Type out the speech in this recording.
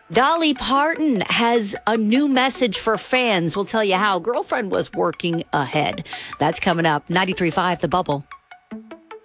Dolly Parton has a new message for fans. We'll tell you how. Girlfriend was working ahead. That's coming up. 93.5 The Bubble.